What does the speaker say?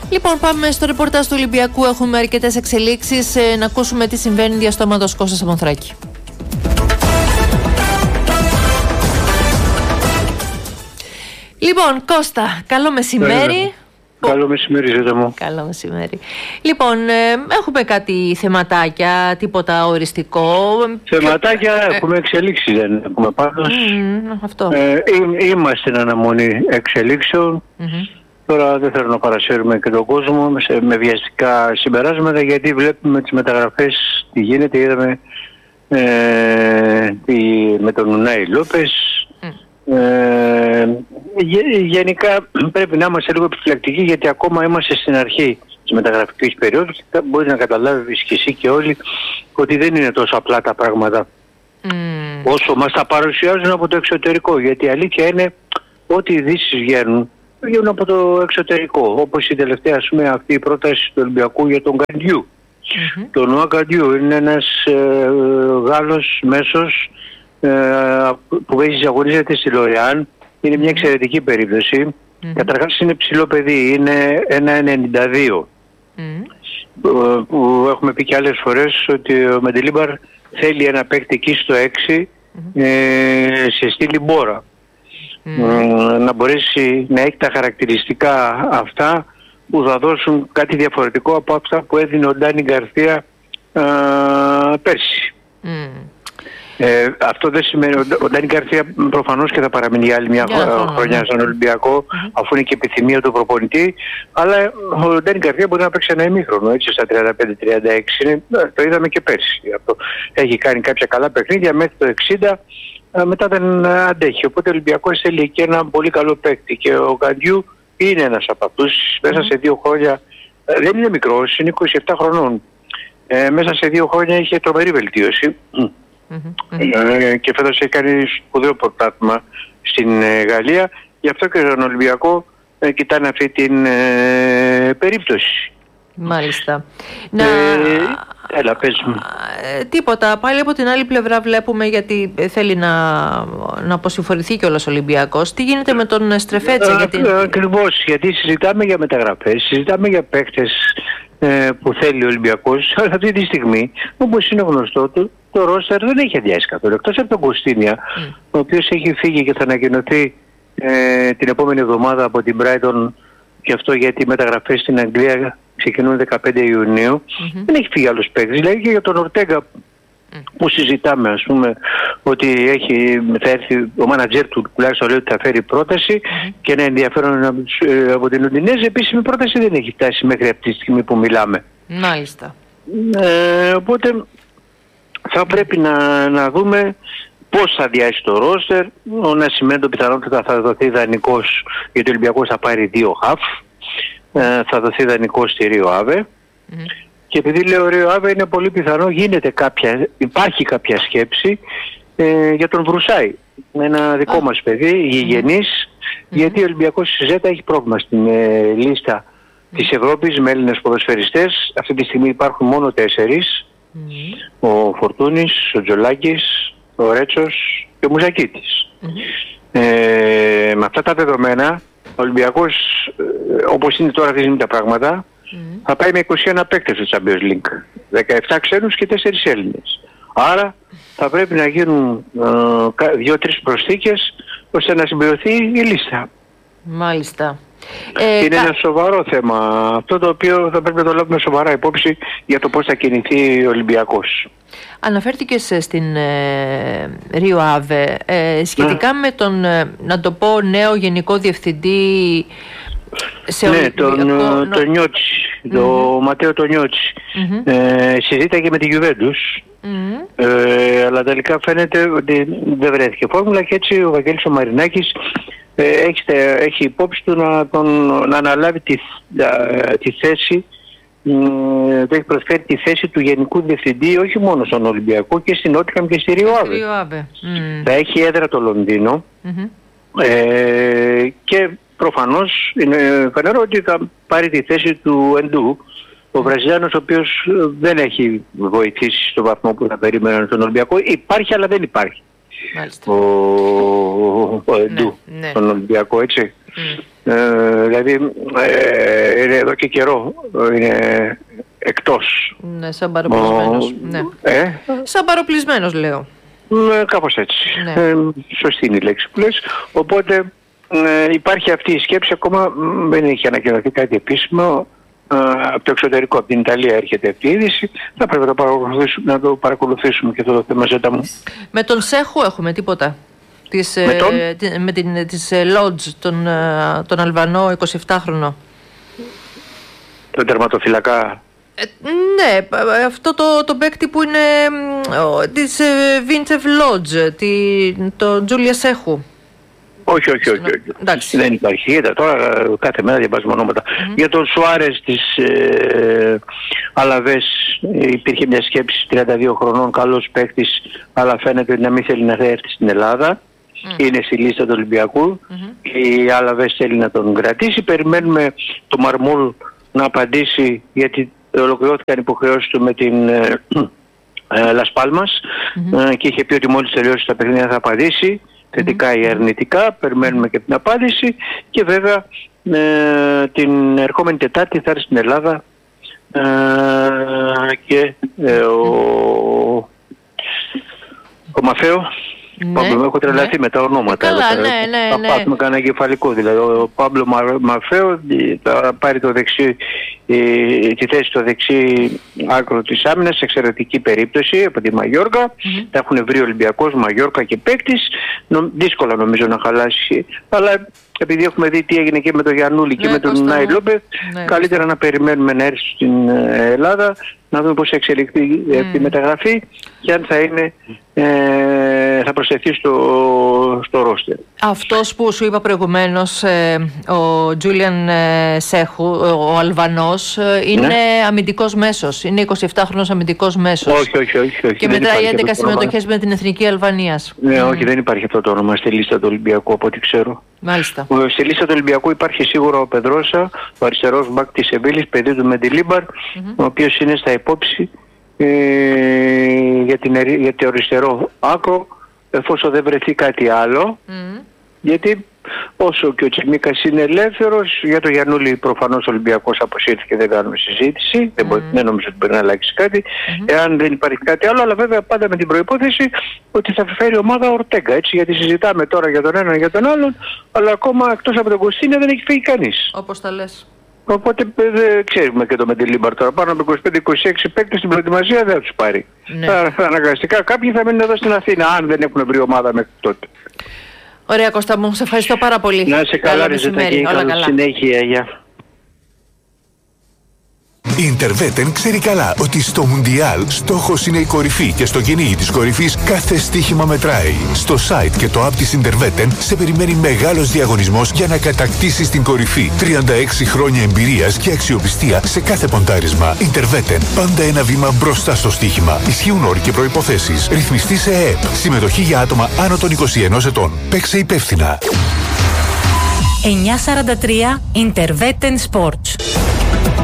Λοιπόν, πάμε στο ρεπορτάζ του Ολυμπιακού. Έχουμε αρκετές εξελίξεις. Να ακούσουμε τι συμβαίνει διαστόματος Κώστας Αμονθράκη. Λοιπόν, Κώστα, καλό μεσημέρι. Καλό μεσημέρι, ζήτα μου. Καλό μεσημέρι. Λοιπόν, έχουμε κάτι θεματάκια, τίποτα οριστικό. Θεματάκια έχουμε, εξελίξει δεν έχουμε πάντως. Αυτό. Είμαστε εν αναμονή εξελίξεων. Τώρα δεν θέλω να παρασύρουμε και τον κόσμο με βιαστικά συμπεράσματα, γιατί βλέπουμε τις μεταγραφές τι γίνεται. Είδαμε με τον Ουνάι Λόπες. Γενικά πρέπει να είμαστε λίγο επιφυλακτικοί, γιατί ακόμα είμαστε στην αρχή της μεταγραφικής περίοδου και μπορεί να καταλάβεις και εσύ και όλοι ότι δεν είναι τόσο απλά τα πράγματα όσο μας τα παρουσιάζουν από το εξωτερικό, γιατί η αλήθεια είναι ότι οι ειδήσεις βγαίνουν από το εξωτερικό, όπως η τελευταία, ας πούμε, αυτή η πρόταση του Ολυμπιακού για τον Γκαντιού. Τον Νόα Γκαντιού είναι ένας Γάλλος μέσος που αγωνίζεται στη Λοριάν. Είναι μια εξαιρετική περίπτωση. Καταρχάς είναι ψηλό παιδί, είναι 1,92. Που έχουμε πει και άλλες φορές ότι ο Μεντελίμπαρ θέλει ένα παίκτη εκεί στο 6 σε στήλη Μπόρα. Να μπορέσει να έχει τα χαρακτηριστικά αυτά που θα δώσουν κάτι διαφορετικό από αυτά που έδινε ο Ντάνι Γκαρθία πέρσι. Αυτό δεν σημαίνει ο Ντάνι Γκαρθία προφανώς και θα παραμείνει για άλλη μια χρονιά στον Ολυμπιακό, αφού είναι και επιθυμία του προπονητή, αλλά ο Ντάνι Γκαρθία μπορεί να παίξει ένα ημίχρονο, έτσι, στα 35-36. Το είδαμε και πέρσι. Έχει κάνει κάποια καλά παιχνίδια μέχρι το 60. Μετά δεν αντέχει. Οπότε ο Ολυμπιακός θέλει και ένα πολύ καλό παίκτη, και ο Γκαντιού είναι ένας από αυτούς. Μέσα σε 2 χρόνια, δεν είναι μικρός, είναι 27 χρονών. Μέσα σε 2 χρόνια είχε τρομερή βελτίωση. Και φέτος έχει κάνει σπουδαίο πρωτάθλημα στην Γαλλία. Γι' αυτό και τον Ολυμπιακό κοιτάνε αυτή την περίπτωση. Μάλιστα. Έλα, πες μου. Τίποτα. Πάλι από την άλλη πλευρά βλέπουμε, γιατί θέλει να αποσυμφορηθεί κιόλας ο Ολυμπιακός. Τι γίνεται με τον Στρεφέτσα? Ακριβώς, γιατί συζητάμε για μεταγραφές, συζητάμε για παίκτες που θέλει ο Ολυμπιακός, αλλά αυτή τη στιγμή, όπως είναι γνωστό του, το ρόστερ δεν έχει αδειάσει καθόλου. Εκτός από τον Κωστίνια, ο οποίος έχει φύγει και θα ανακοινωθεί την επόμενη εβδομάδα από την Brighton, και αυτό γιατί οι μεταγραφές στην Αγγλία ξεκινούν 15 Ιουνίου. Δεν έχει φύγει άλλος παίκτης. Δηλαδή και για τον Ορτέγκα που συζητάμε, ας πούμε, ότι θα έρθει ο μάνατζερ του, τουλάχιστον λέει ότι θα φέρει πρόταση και ένα ενδιαφέρον από την Ουντινέζη. Επίσημη πρόταση δεν έχει φτάσει μέχρι αυτή τη στιγμή που μιλάμε. Μάλιστα. Οπότε θα πρέπει να δούμε πώς θα αδειάσει το ρόστερ. Ο Νασιμένто πιθανότητα θα δοθεί δανεικός, γιατί ο Ολυμπιακός θα πάρει 2 χαφ. Θα δοθεί δανεικός στη Ρίο Άβε. Και επειδή λέω Ρίο Άβε, είναι πολύ πιθανό, υπάρχει κάποια σκέψη για τον Βρουσάη. Με ένα δικό μας παιδί, γηγενής, γιατί ο Ολυμπιακός στη Ζέτα έχει πρόβλημα στην λίστα της Ευρώπης με Έλληνες ποδοσφαιριστές. Αυτή τη στιγμή υπάρχουν μόνο 4. Ο Φορτούνης, ο Τζολάκης, ο Ρέτσος και ο Μουζακίτης. Με αυτά τα δεδομένα, ο Ολυμπιακός, όπως είναι τώρα αυτή τα πράγματα, θα πάει με 21 παίκτες στο Champions League. 17 ξένους και 4 Έλληνες. Άρα θα πρέπει να γίνουν 2-3 προσθήκες ώστε να συμπληρωθεί η λίστα. Μάλιστα. Είναι ένα σοβαρό θέμα αυτό, το οποίο θα πρέπει να το λάβουμε σοβαρά υπόψη για το πώς θα κινηθεί ο Ολυμπιακός. Αναφέρθηκες στην Ρίο Άβε σχετικά με τον, να το πω, νέο γενικό διευθυντή σε τον Νιώτσι, τον Ματέο τον Νιώτσι. Συζήταγε με τη Γιουβέντους, αλλά τελικά φαίνεται ότι δεν βρέθηκε φόρμουλα, και έτσι ο Βαγγέλης ο Μαρινάκης έχει υπόψη του να αναλάβει τη θέση, έχει προσφέρει τη θέση του Γενικού Διευθυντή, όχι μόνο στον Ολυμπιακό, και στην Νότιχαμ και στη Ρίο Άβε. Θα έχει έδρα το Λονδίνο, και προφανώς είναι φανερό ότι θα πάρει τη θέση του Εντού, ο Βραζιλιάνος, ο οποίος δεν έχει βοηθήσει στο βαθμό που θα περίμεναν στον Ολυμπιακό. Υπάρχει, αλλά δεν υπάρχει. Μάλιστα. Ο Εντού στον Ολυμπιακό, έτσι. Δηλαδή είναι εδώ και καιρό είναι εκτός. Ναι, σαν παροπλισμένος. Ναι. Σαν παροπλισμένος λέω. Κάπως έτσι. Ναι. Σωστή είναι η λέξη που λες. Οπότε υπάρχει αυτή η σκέψη, ακόμα δεν έχει ανακοινωθεί κάτι επίσημο. Από το εξωτερικό, από την Ιταλία έρχεται αυτή η είδηση. Θα πρέπει να το παρακολουθήσουμε και το θέμα ζέτα μου. Με τον Σέχου έχουμε τίποτα? Με της Lodge, τον Αλβανό 27χρονο. Τον τερματοφυλακά. Ναι, αυτό το παίκτη που είναι της Vincev Lodge, τον Τζούλια Σέχου. Όχι. Δεν υπάρχει. Είδα τώρα κάθε μέρα διαβάζουμε ονόματα. Για τον Σουάρες της Αλαβές υπήρχε μια σκέψη 32 χρονών, καλός παίκτης, αλλά φαίνεται να μην θέλει να έρθει στην Ελλάδα. Είναι στη λίστα του Ολυμπιακού. Η Αλαβές θέλει να τον κρατήσει. Περιμένουμε το Μαρμούλ να απαντήσει, γιατί ολοκληρώθηκαν οι υποχρεώσεις του με την Λας Πάλμας και είχε πει ότι μόλις τελειώσει τα παιχνίδια θα απαντήσει. Θετικά ή αρνητικά, περιμένουμε και την απάντηση και βέβαια την ερχόμενη Τετάρτη θα έρθει στην Ελλάδα και ο Μαφέο. Ναι, έχω τρελαθεί με τα ονόματα. Καλά, ναι. Θα πάθουμε κανένα κεφαλικό. Δηλαδή ο Πάμπλο Μαφέο θα πάρει τη θέση στο δεξί άκρο της άμυνας, εξαιρετική περίπτωση από τη Μαγιόρκα. Τα έχουν βρει ο Ολυμπιακός, Μαγιόρκα και παίκτης. Δύσκολα νομίζω να χαλάσει. Αλλά επειδή έχουμε δει τι έγινε και με τον Γιαννούλη και με τον Νάι Λόμπεθ, καλύτερα να περιμένουμε να έρθει στην Ελλάδα, να δούμε πώς θα εξελιχθεί η μεταγραφή και αν θα προσθεθεί στο ρόστερ. Αυτός που σου είπα προηγουμένως, ο Τζούλιαν Σέχου, ο Αλβανός, είναι αμυντικός μέσος. Είναι 27χρονος αμυντικός μέσος. Όχι. Και μετράει 11 συμμετοχές με την Εθνική Αλβανίας. Ναι, όχι, δεν υπάρχει αυτό το όνομα στη λίστα του Ολυμπιακού από ό,τι ξέρω. Μάλιστα. Στη λίστα του Ολυμπιακού υπάρχει σίγουρα ο Πεδρόσα, ο αριστερός μπακ της Σεβίλης, παιδί του Μεντιλίμπαρ, ο οποίος είναι στα υπόψη για το αριστερό άκρο, εφόσον δεν βρεθεί κάτι άλλο. Γιατί όσο και ο Τσιμίκας είναι ελεύθερος, για τον Γιαννούλη προφανώς ο Ολυμπιακός αποσύρθηκε, δεν κάνουμε συζήτηση, δεν νομίζω ότι μπορεί να αλλάξει κάτι, εάν δεν υπάρχει κάτι άλλο, αλλά βέβαια πάντα με την προϋπόθεση ότι θα φέρει ομάδα Ορτέγκα, έτσι, γιατί συζητάμε τώρα για τον έναν για τον άλλον, αλλά ακόμα εκτός από τον Κωστίνια δεν έχει φύγει κανείς. Όπως τα λες. Οπότε δεν ξέρουμε και το Μεντιλίμπαρ τώρα. Πάνω από 25-26 παίκτες στην προετοιμασία δεν θα τους πάρει. Ναι. Αναγκαστικά κάποιοι θα μείνουν εδώ στην Αθήνα, αν δεν έχουν βρει ομάδα μέχρι τότε. Ωραία Κώστα μου, σε ευχαριστώ πάρα πολύ. Να είσαι καλά, Ριζετάκη, καλή συνέχεια, γεια. Η Interveten ξέρει καλά ότι στο Μουντιάλ στόχος είναι η κορυφή και στο κυνήγι της κορυφής κάθε στοίχημα μετράει. Στο site και το app της Interveten σε περιμένει μεγάλος διαγωνισμός για να κατακτήσεις την κορυφή. 36 χρόνια εμπειρίας και αξιοπιστία σε κάθε ποντάρισμα. Interveten, πάντα ένα βήμα μπροστά στο στοίχημα. Ισχύουν όροι και προϋποθέσεις. Ρυθμιστή σε ΕΕΠ. Συμμετοχή για άτομα άνω των 21 ετών. Παίξε υπεύθυνα. 943 Interveten Sports.